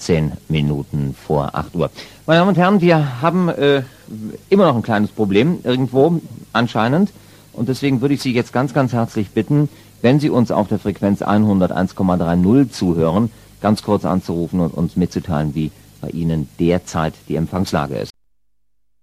10 Minuten vor 8 Uhr. Meine Damen und Herren, wir haben immer noch ein kleines Problem, irgendwo anscheinend. Und deswegen würde ich Sie jetzt ganz, ganz herzlich bitten, wenn Sie uns auf der Frequenz 101,30 zuhören, ganz kurz anzurufen und uns mitzuteilen, wie bei Ihnen derzeit die Empfangslage ist.